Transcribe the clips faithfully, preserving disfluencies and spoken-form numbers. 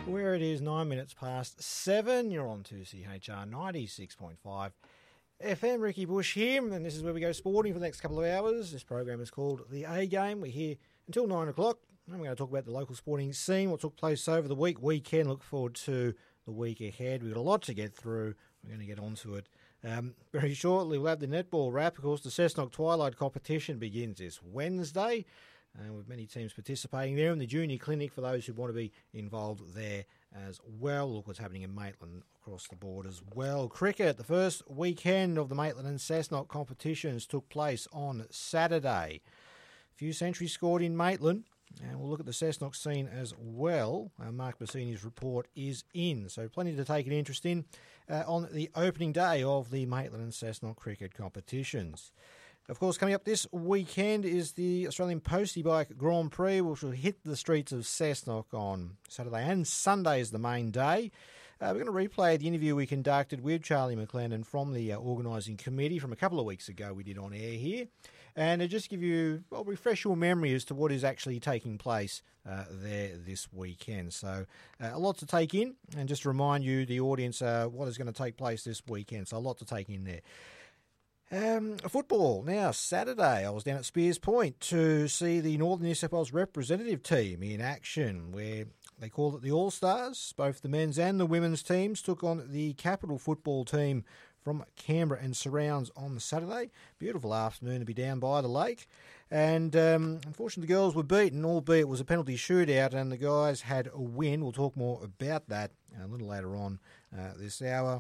Where it is nine minutes past seven, you're on two C H R ninety-six point five F M. Ricky Bush here, and this is where we go sporting for the next couple of hours. This program is called The A Game. We're here until nine o'clock, and we're going to talk about the local sporting scene, what took place over the week, weekend. Look forward to the week ahead. We've got a lot to get through. We're going to get onto it um, very shortly. We'll have the netball wrap. Of course, the Cessnock Twilight competition begins this Wednesday. Uh, with many teams participating there, and the junior clinic for those who want to be involved there as well. Look what's happening in Maitland across the board as well. Cricket, the first weekend of the Maitland and Cessnock competitions took place on Saturday. A few centuries scored in Maitland, and we'll look at the Cessnock scene as well. Uh, Mark Bassini's report is in, so plenty to take an interest in uh, on the opening day of the Maitland and Cessnock cricket competitions. Of course, coming up this weekend is the Australian Postie Bike Grand Prix, which will hit the streets of Cessnock on Saturday and Sunday is the main day. Uh, we're going to replay the interview we conducted with Charlie McLennan from the uh, organising committee from a couple of weeks ago we did on air here. And to just give you, well, refresh your memory as to what is actually taking place uh, there this weekend. So uh, a lot to take in, and just to remind you, the audience, uh, what is going to take place this weekend. So a lot to take in there. Um, football. Now, Saturday, I was down at Spears Point to see the Northern New South Wales representative team in action, where they called it the All-Stars. Both the men's and the women's teams took on the Capital football team from Canberra and surrounds on Saturday. Beautiful afternoon to be down by the lake. And um, unfortunately, the girls were beaten, albeit it was a penalty shootout, and the guys had a win. We'll talk more about that a little later on uh, this hour.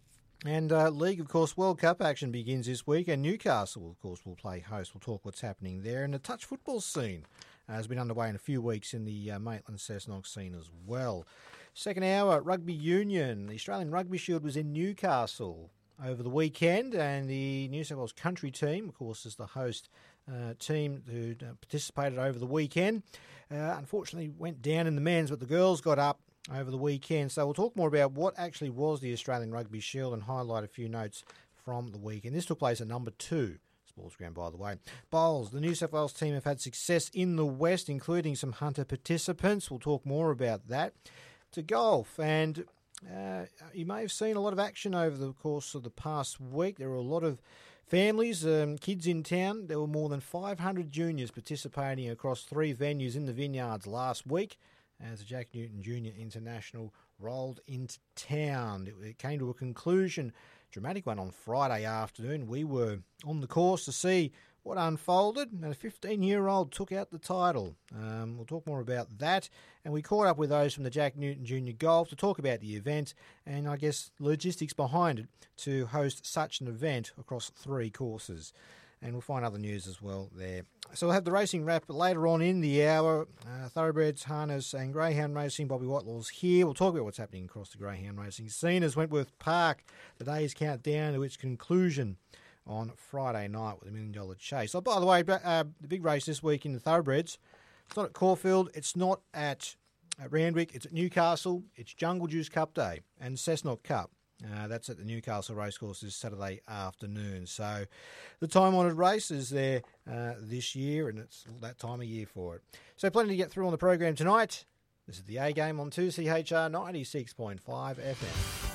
And uh, League, of course, World Cup action begins this week, and Newcastle, of course, will play host. We'll talk what's happening there. And the touch football scene uh, has been underway in a few weeks in the uh, Maitland Cessnock scene as well. Second hour, Rugby Union. The Australian Rugby Shield was in Newcastle over the weekend, and the New South Wales country team, of course, is the host uh, team who uh, participated over the weekend. Uh, unfortunately, went down in the men's, but the girls got up over the weekend. So we'll talk more about what actually was the Australian Rugby Shield and highlight a few notes from the weekend. This took place at number two sports ground, by the way. Bowls, the New South Wales team have had success in the West, including some Hunter participants. We'll talk more about that. To golf, and uh, you may have seen a lot of action over the course of the past week. There were a lot of families, um, kids in town. There were more than five hundred juniors participating across three venues in the Vineyards last week as the Jack Newton Junior International rolled into town. It, it came to a conclusion, dramatic one on Friday afternoon. We were on the course to see what unfolded, and a fifteen-year-old took out the title. Um, we'll talk more about that, and we caught up with those from the Jack Newton Junior Golf to talk about the event and, I guess, logistics behind it to host such an event across three courses. And we'll find other news as well there. So we'll have the racing wrap later on in the hour. Uh, thoroughbreds, harness and greyhound racing. Bobby Whitelaw's here. We'll talk about what's happening across the greyhound racing scene as Wentworth Park. The days count down to its conclusion on Friday night with a million dollar chase. Oh, by the way, uh, the big race this week in the thoroughbreds, it's not at Caulfield, it's not at, at Randwick, it's at Newcastle. It's Jungle Juice Cup Day and Cessnock Cup. Uh, that's at the Newcastle Racecourse this Saturday afternoon. So the time-honoured race is there uh, this year, and it's that time of year for it. So plenty to get through on the program tonight. This is the A Game on two C H R ninety-six point five F M.